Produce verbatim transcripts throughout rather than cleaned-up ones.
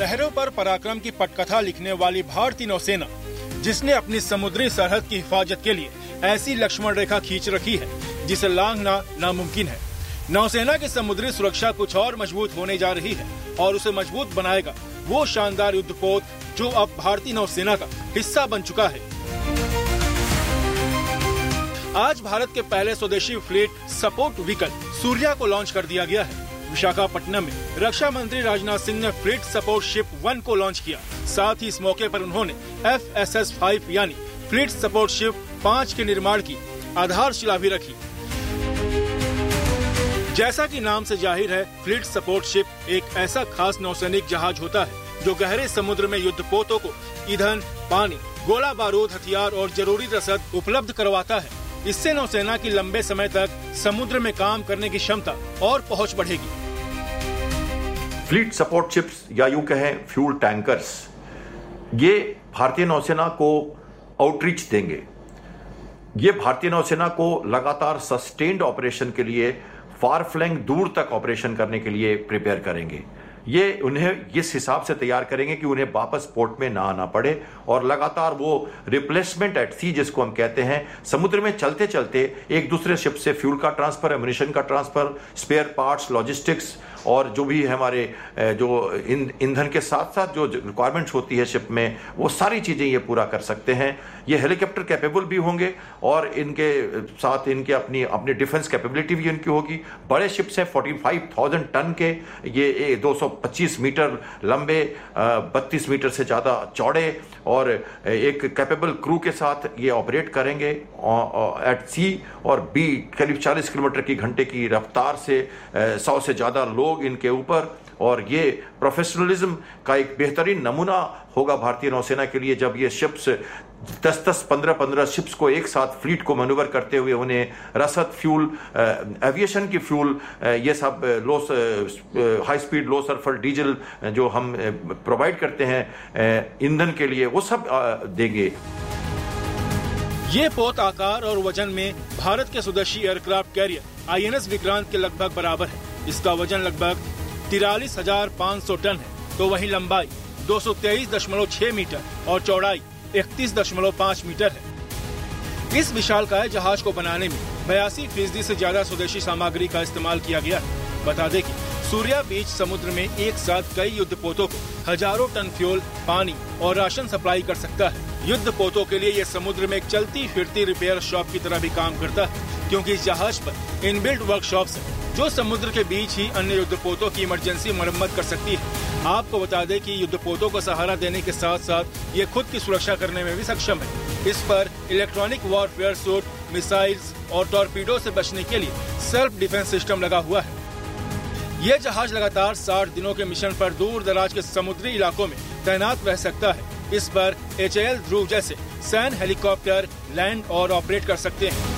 लहरों पर पराक्रम की पटकथा लिखने वाली भारतीय नौसेना, जिसने अपनी समुद्री सरहद की हिफाजत के लिए ऐसी लक्ष्मण रेखा खींच रखी है जिसे लांघना नामुमकिन है। नौसेना की समुद्री सुरक्षा कुछ और मजबूत होने जा रही है और उसे मजबूत बनाएगा वो शानदार युद्धपोत जो अब भारतीय नौसेना का हिस्सा बन चुका है। आज भारत के पहले स्वदेशी फ्लीट सपोर्ट व्हीकल सूर्या को लॉन्च कर दिया गया है। विशाखापट्टनम में रक्षा मंत्री राजनाथ सिंह ने फ्लीट सपोर्ट शिप वन को लॉन्च किया। साथ ही इस मौके पर उन्होंने एफ एस एस फाइव यानी फ्लीट सपोर्ट शिप पाँच के निर्माण की आधारशिला भी रखी। जैसा कि नाम से जाहिर है, फ्लीट सपोर्ट शिप एक ऐसा खास नौसैनिक जहाज होता है जो गहरे समुद्र में युद्धपोतों को ईंधन, पानी, गोला बारूद, हथियार और जरूरी रसद उपलब्ध करवाता है। इससे नौसेना की लंबे समय तक समुद्र में काम करने की क्षमता और पहुंच बढ़ेगी। फ्लीट सपोर्ट शिप्स या यूं कहें फ्यूल टैंकर्स, ये भारतीय नौसेना को आउटरीच देंगे। ये भारतीय नौसेना को लगातार सस्टेन्ड ऑपरेशन के लिए, फार फ्लैंग दूर तक ऑपरेशन करने के लिए प्रिपेयर करेंगे। ये उन्हें इस हिसाब से तैयार करेंगे कि उन्हें वापस पोर्ट में ना आना पड़े और लगातार वो रिप्लेसमेंट एट सी जिसको हम कहते हैं, समुद्र में चलते चलते एक दूसरे शिप से फ्यूल का ट्रांसफर, एम्युनिशन का ट्रांसफर, स्पेयर पार्ट्स, लॉजिस्टिक्स और जो भी हमारे जो ईंधन के साथ साथ जो रिक्वायरमेंट्स होती है शिप में, वो सारी चीजें ये पूरा कर सकते हैं। ये हेलीकॉप्टर कैपेबल भी होंगे और इनके साथ इनके अपनी अपनी डिफेंस कैपेबिलिटी भी इनकी होगी। बड़े शिप्स हैं, पैंतालीस हज़ार टन के, ये दो सौ पच्चीस मीटर लंबे, बत्तीस मीटर से ज्यादा चौड़े और एक कैपेबल क्रू के साथ ये ऑपरेट करेंगे एट सी और बी करीब चालीस किलोमीटर की घंटे की रफ्तार से, सौ से ज्यादा लोग इनके ऊपर। और ये प्रोफेशनलिज्म का एक बेहतरीन नमूना होगा भारतीय नौसेना के लिए जब ये शिप्स दस दस पंद्रह पंद्रह शिप्स को एक साथ फ्लीट को मैन्यूवर करते हुए उन्हें रसद, फ्यूल, एविएशन की फ्यूल, ये सब लो हाई स्पीड लो सल्फर डीजल जो हम प्रोवाइड करते हैं ईंधन के लिए, वो सब देंगे। ये पोत आकार और वजन में भारत के स्वदेशी aircraft carrier I N S Vikrant के लगभग बराबर है। इसका वजन लगभग तिरालीस हजार पाँच सौ टन है, तो वहीं लंबाई दो सौ तेईस दशमलव छह मीटर और चौड़ाई इकतीस दशमलव पाँच मीटर है। इस विशालकाय जहाज को बनाने में बयासी फीसदी से ज्यादा स्वदेशी सामग्री का इस्तेमाल किया गया है। बता दें कि सूर्या बीच समुद्र में एक साथ कई युद्धपोतों को हजारों टन फ्यूल, पानी और राशन सप्लाई कर सकता है। युद्धपोतों के लिए यह समुद्र में एक चलती फिरती रिपेयर शॉप की तरह भी काम करता है, क्योंकि इस जहाज पर इनबिल्ट वर्कशॉप्स हैं जो समुद्र के बीच ही अन्य युद्धपोतों की इमरजेंसी मरम्मत कर सकती है। आपको बता दें कि युद्धपोतों को सहारा देने के साथ साथ ये खुद की सुरक्षा करने में भी सक्षम है। इस पर इलेक्ट्रॉनिक वॉरफेयर सूट, मिसाइल्स और टॉर्पीडो से बचने के लिए सेल्फ डिफेंस सिस्टम लगा हुआ है। यह जहाज लगातार साठ दिनों के मिशन पर दूर दराज के समुद्री इलाकों में तैनात रह सकता है। इस पर एच ए एल ध्रुव जैसे सैन्य हेलीकॉप्टर लैंड और ऑपरेट कर सकते हैं।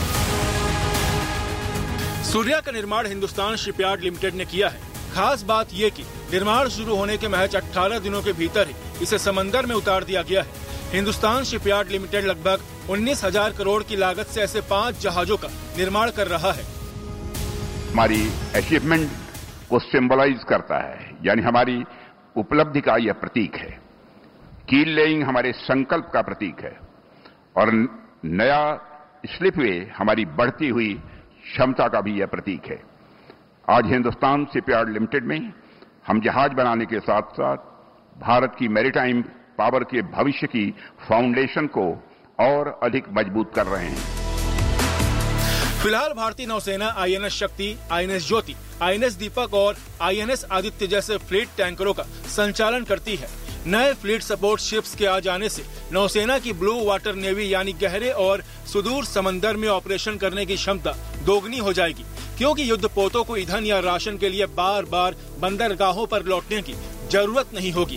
सूर्या का निर्माण हिंदुस्तान शिपयार्ड लिमिटेड ने किया है। खास बात ये कि निर्माण शुरू होने के महज अठारह दिनों के भीतर ही इसे समंदर में उतार दिया गया है। हिंदुस्तान शिपयार्ड लिमिटेड लगभग उन्नीस हजार करोड़ की लागत से ऐसे पाँच जहाजों का निर्माण कर रहा है। हमारी अचीवमेंट को सिंबलाइज करता है, यानी हमारी उपलब्धि का यह प्रतीक है। कील लेइंग हमारे संकल्प का प्रतीक है और नया स्लिपवे हमारी बढ़ती हुई क्षमता का भी यह प्रतीक है। आज हिंदुस्तान शिपयार्ड लिमिटेड में हम जहाज बनाने के साथ साथ भारत की मैरीटाइम पावर के भविष्य की फाउंडेशन को और अधिक मजबूत कर रहे हैं। फिलहाल भारतीय नौसेना आई एन एस शक्ति, I N S Jyoti, I N S दीपक और आई एन एस आदित्य जैसे फ्लीट टैंकरों का संचालन करती है। नए फ्लीट सपोर्ट शिप्स के आ जाने से नौसेना की ब्लू वाटर नेवी यानी गहरे और सुदूर समंदर में ऑपरेशन करने की क्षमता दोगुनी हो जाएगी, क्योंकि युद्धपोतों को ईंधन या राशन के लिए बार बार बंदरगाहों पर लौटने की जरूरत नहीं होगी।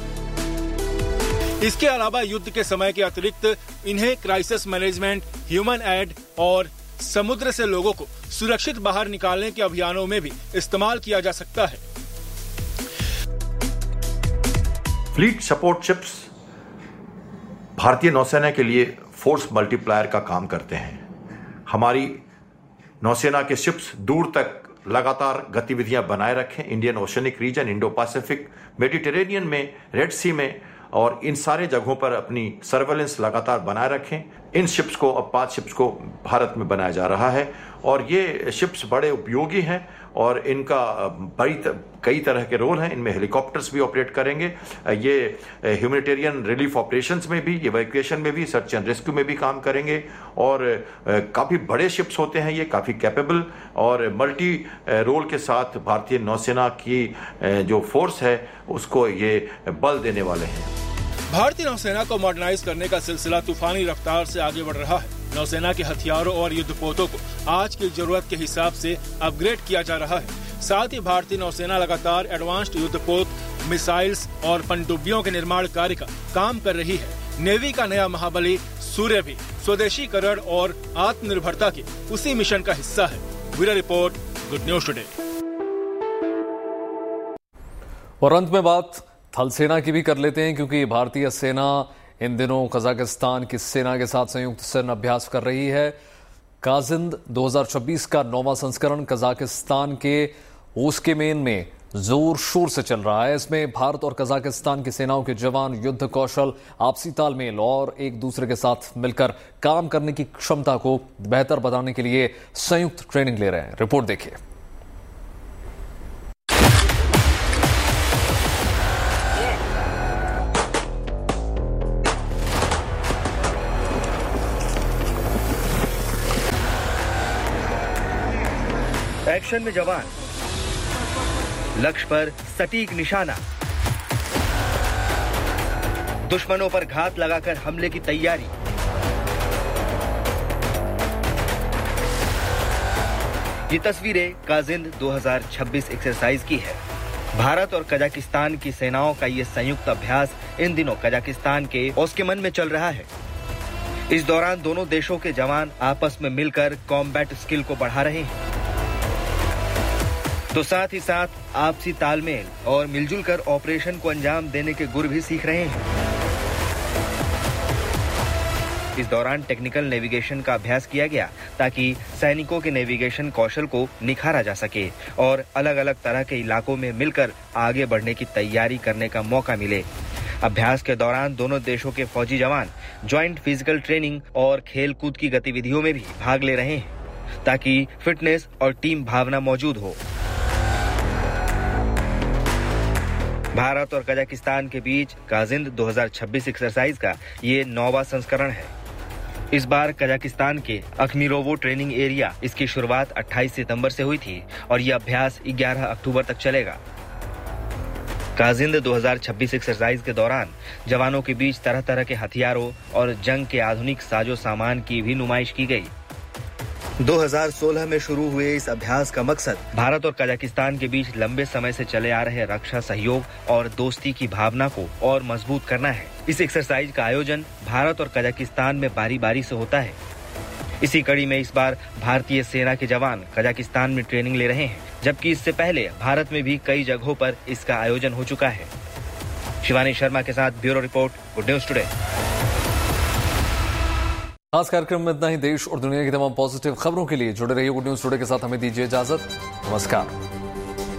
इसके अलावा युद्ध के समय के अतिरिक्त इन्हें क्राइसिस मैनेजमेंट, ह्यूमन एड और समुद्र से लोगों को सुरक्षित बाहर निकालने के अभियानों में भी इस्तेमाल किया जा सकता है। फ्लीट सपोर्ट शिप्स भारतीय नौसेना के लिए फोर्स मल्टीप्लायर का काम करते हैं। हमारी नौसेना के शिप्स दूर तक लगातार गतिविधियां बनाए रखें। Indian oceanic region, Indo Pacific, Mediterranean में, रेड सी में और इन सारे जगहों पर अपनी सर्वेलेंस लगातार बनाए रखें। इन शिप्स को, अब पांच शिप्स को भारत में बनाया जा रहा है और ये शिप्स बड़े उपयोगी हैं और इनका बड़ी कई तरह के रोल हैं। इनमें हेलीकॉप्टर्स भी ऑपरेट करेंगे, ये ह्यूमैनिटेरियन रिलीफ ऑपरेशंस में भी, इवैक्यूएशन में भी, सर्च एंड रेस्क्यू में भी काम करेंगे और काफ़ी बड़े शिप्स होते हैं ये, काफ़ी कैपेबल और मल्टी रोल के साथ भारतीय नौसेना की जो फोर्स है उसको ये बल देने वाले हैं। भारतीय नौसेना को मॉडर्नाइज करने का सिलसिला तूफानी रफ्तार से आगे बढ़ रहा है। नौसेना के हथियारों और युद्धपोतों को आज की जरूरत के हिसाब से अपग्रेड किया जा रहा है। साथ ही भारतीय नौसेना लगातार एडवांस्ड युद्धपोत, मिसाइल्स और पनडुब्बियों के निर्माण कार्य का काम कर रही है। नेवी का नया महाबली सूर्य भी स्वदेशीकरण और आत्मनिर्भरता के उसी मिशन का हिस्सा है। Bureau report, good news today. और अंत में बात थल सेना की भी कर लेते हैं, क्योंकि भारतीय सेना इन दिनों कजाकिस्तान की सेना के साथ संयुक्त सैन्य अभ्यास कर रही है। काजिंद दो हज़ार छब्बीस का नौवां संस्करण कजाकिस्तान के ओस्केमेन में जोर शोर से चल रहा है। इसमें भारत और कजाकिस्तान की सेनाओं के जवान युद्ध कौशल, आपसी तालमेल और एक दूसरे के साथ मिलकर काम करने की क्षमता को बेहतर बनाने के लिए संयुक्त ट्रेनिंग ले रहे हैं। रिपोर्ट देखिए। एक्शन में जवान, लक्ष्य पर सटीक निशाना, दुश्मनों पर घात लगाकर हमले की तैयारी। ये तस्वीरें काजिंद दो हज़ार छब्बीस एक्सरसाइज की है। भारत और कजाकिस्तान की सेनाओं का ये संयुक्त अभ्यास इन दिनों कजाकिस्तान के ओस्केमन में चल रहा है। इस दौरान दोनों देशों के जवान आपस में मिलकर कॉम्बैट स्किल को बढ़ा रहे हैं, तो साथ ही साथ आपसी तालमेल और मिलजुल कर ऑपरेशन को अंजाम देने के गुर भी सीख रहे हैं। इस दौरान टेक्निकल नेविगेशन का अभ्यास किया गया ताकि सैनिकों के नेविगेशन कौशल को निखारा जा सके और अलग अलग तरह के इलाकों में मिलकर आगे बढ़ने की तैयारी करने का मौका मिले। अभ्यास के दौरान दोनों देशों के फौजी जवान ज्वाइंट फिजिकल ट्रेनिंग और खेल कूद की गतिविधियों में भी भाग ले रहे हैं ताकि फिटनेस और टीम भावना मौजूद हो। भारत और कजाकिस्तान के बीच काजिंद दो हज़ार छब्बीस एक्सरसाइज का ये नौवां संस्करण है। इस बार कजाकिस्तान के अखमीरोवो ट्रेनिंग एरिया इसकी शुरुआत अट्ठाईस सितंबर से हुई थी और यह अभ्यास ग्यारह अक्टूबर तक चलेगा। काजिंद दो हज़ार छब्बीस एक्सरसाइज के दौरान जवानों के बीच तरह तरह के हथियारों और जंग के आधुनिक साजो सामान की भी नुमाइश की गई। दो हज़ार सोलह में शुरू हुए इस अभ्यास का मकसद भारत और कजाकिस्तान के बीच लंबे समय से चले आ रहे रक्षा सहयोग और दोस्ती की भावना को और मजबूत करना है। इस एक्सरसाइज का आयोजन भारत और कजाकिस्तान में बारी बारी से होता है। इसी कड़ी में इस बार भारतीय सेना के जवान कजाकिस्तान में ट्रेनिंग ले रहे हैं, जबकि इससे पहले भारत में भी कई जगहों पर इसका आयोजन हो चुका है। शिवानी शर्मा के साथ bureau report, good news today. आज कार्यक्रम में इतना ही। देश और दुनिया की तमाम पॉजिटिव खबरों के लिए जुड़े रहिए गुड न्यूज टुडे के साथ। हमें दीजिए इजाजत। नमस्कार।